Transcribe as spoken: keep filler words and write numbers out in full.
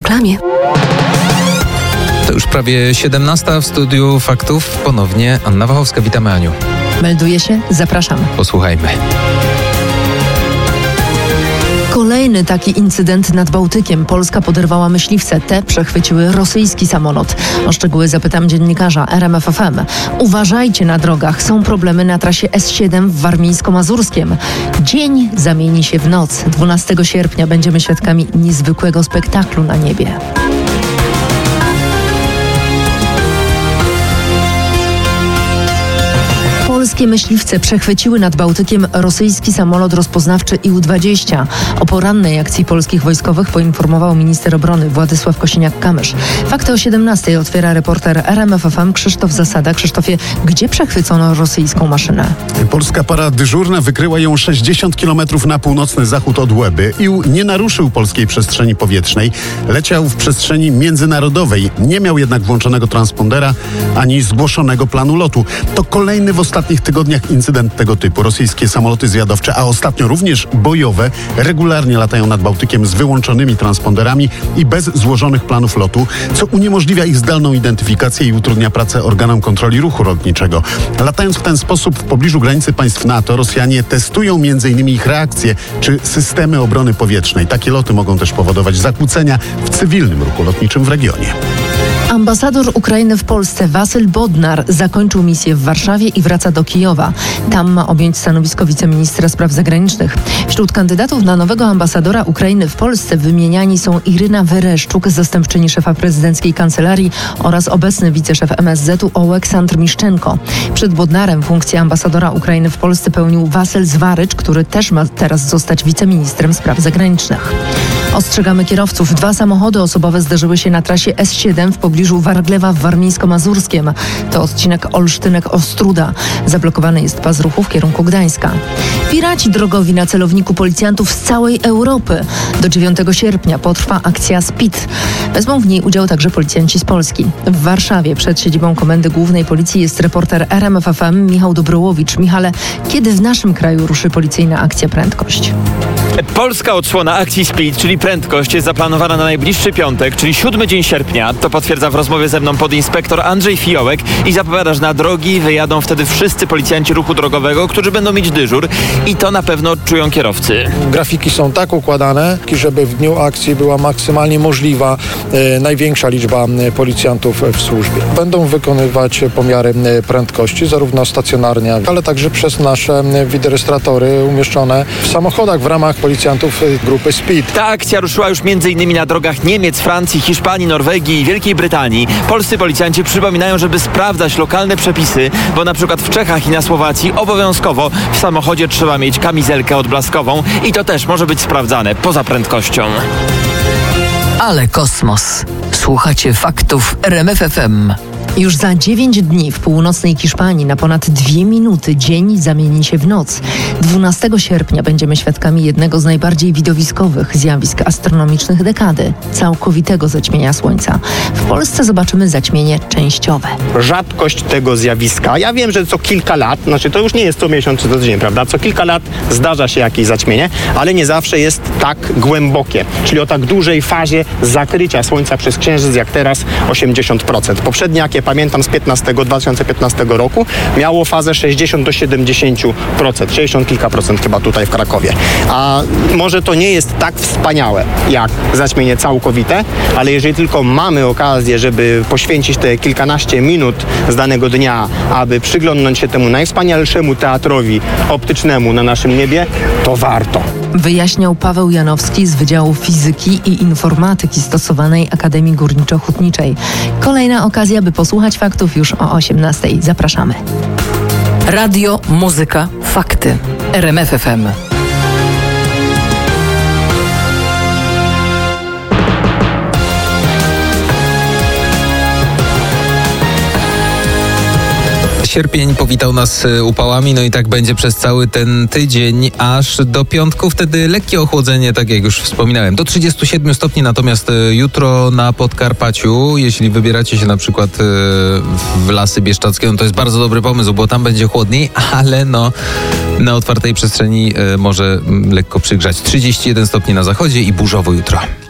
reklamie. To już prawie siedemnasta w studiu Faktów. Ponownie Anna Wachowska. Witamy, Aniu. Melduje się, zapraszam. Posłuchajmy. Kolejny taki incydent nad Bałtykiem. Polska poderwała myśliwce. Te przechwyciły rosyjski samolot. O szczegóły zapytam dziennikarza R M F F M. Uważajcie na drogach. Są problemy na trasie S siedem w Warmińsko-Mazurskiem. Dzień zamieni się w noc. dwunastego sierpnia będziemy świadkami niezwykłego spektaklu na niebie. Polskie myśliwce przechwyciły nad Bałtykiem rosyjski samolot rozpoznawczy I U dwadzieścia. O porannej akcji polskich wojskowych poinformował minister obrony Władysław Kosiniak-Kamysz. Fakty o siedemnastej otwiera reporter R M F F M Krzysztof Zasada. Krzysztofie, gdzie przechwycono rosyjską maszynę? Polska para dyżurna wykryła ją sześćdziesiąt kilometrów na północny zachód od Łeby. I U nie naruszył polskiej przestrzeni powietrznej. Leciał w przestrzeni międzynarodowej. Nie miał jednak włączonego transpondera ani zgłoszonego planu lotu. To kolejny w ostatnich W ostatnich tygodniach incydent tego typu. Rosyjskie samoloty zwiadowcze, a ostatnio również bojowe, regularnie latają nad Bałtykiem z wyłączonymi transponderami i bez złożonych planów lotu, co uniemożliwia ich zdalną identyfikację i utrudnia pracę organom kontroli ruchu lotniczego. Latając w ten sposób w pobliżu granicy państw NATO, Rosjanie testują między innymi ich reakcje czy systemy obrony powietrznej. Takie loty mogą też powodować zakłócenia w cywilnym ruchu lotniczym w regionie. Ambasador Ukrainy w Polsce Wasyl Bodnar zakończył misję w Warszawie i wraca do Kijowa. Tam ma objąć stanowisko wiceministra spraw zagranicznych. Wśród kandydatów na nowego ambasadora Ukrainy w Polsce wymieniani są Iryna Wereszczuk, zastępczyni szefa prezydenckiej kancelarii, oraz obecny wiceszef M S Z u Oleksandr Miszczenko. Przed Bodnarem funkcję ambasadora Ukrainy w Polsce pełnił Wasyl Zwarycz, który też ma teraz zostać wiceministrem spraw zagranicznych. Ostrzegamy kierowców. Dwa samochody osobowe zderzyły się na trasie S siedem w pobliżu Warglewa w Warmińsko-Mazurskiem. To odcinek Olsztynek-Ostruda. Zablokowany jest pas ruchu w kierunku Gdańska. Piraci drogowi na celowniku policjantów z całej Europy. Do dziewiątego sierpnia potrwa akcja Speed. Wezmą w niej udział także policjanci z Polski. W Warszawie przed siedzibą Komendy Głównej Policji jest reporter R M F F M Michał Dobrołowicz. Michale, kiedy w naszym kraju ruszy policyjna akcja Prędkość? Polska odsłona akcji Speed, czyli Prędkość, jest zaplanowana na najbliższy piątek, czyli siódmy dzień sierpnia. To potwierdza w rozmowie ze mną podinspektor Andrzej Fiołek i zapowiada, że na drogi wyjadą wtedy wszyscy policjanci ruchu drogowego, którzy będą mieć dyżur, i to na pewno odczują kierowcy. Grafiki są tak układane, żeby w dniu akcji była maksymalnie możliwa e, największa liczba e, policjantów w służbie. Będą wykonywać pomiary e, prędkości, zarówno stacjonarnie, ale także przez nasze e, widerejestratory umieszczone w samochodach w ramach policjantów e, grupy Speed. Ta akcja ruszyła już między innymi na drogach Niemiec, Francji, Hiszpanii, Norwegii i Wielkiej Brytanii. Polscy policjanci przypominają, żeby sprawdzać lokalne przepisy, bo na przykład w Czechach i na Słowacji obowiązkowo w samochodzie trzeba mieć kamizelkę odblaskową i to też może być sprawdzane poza prędkością. Ale kosmos. Słuchacie Faktów R M F F M. Już za dziewięć dni w północnej Hiszpanii na ponad dwie minuty dzień zamieni się w noc. dwunastego sierpnia będziemy świadkami jednego z najbardziej widowiskowych zjawisk astronomicznych dekady – całkowitego zaćmienia Słońca. W Polsce zobaczymy zaćmienie częściowe. Rzadkość tego zjawiska. Ja wiem, że co kilka lat, znaczy to już nie jest co miesiąc czy co tydzień, prawda? Co kilka lat zdarza się jakieś zaćmienie, ale nie zawsze jest tak głębokie, czyli o tak dużej fazie zakrycia Słońca przez Księżyc jak teraz osiemdziesiąt procent. Poprzednie, jakie pamiętam z piętnastego, dwa tysiące piętnastego roku, miało fazę sześćdziesiąt do siedemdziesięciu procent, sześćdziesiąt kilka procent chyba tutaj w Krakowie. A może to nie jest tak wspaniałe jak zaćmienie całkowite, ale jeżeli tylko mamy okazję, żeby poświęcić te kilkanaście minut z danego dnia, aby przyglądnąć się temu najwspanialszemu teatrowi optycznemu na naszym niebie, to warto. Wyjaśniał Paweł Janowski z Wydziału Fizyki i Informatyki Stosowanej Akademii Górniczo-Hutniczej. Kolejna okazja, by posłuchać faktów już o osiemnastej. Zapraszamy. Radio, muzyka, fakty. R M F F M. Sierpień powitał nas upałami, no i tak będzie przez cały ten tydzień, aż do piątku. Wtedy lekkie ochłodzenie, tak jak już wspominałem, do trzydziestu siedmiu stopni, natomiast jutro na Podkarpaciu, jeśli wybieracie się na przykład w Lasy Bieszczadzkie, no to jest bardzo dobry pomysł, bo tam będzie chłodniej, ale no na otwartej przestrzeni może lekko przygrzać. trzydzieści jeden stopni na zachodzie i burzowo jutro.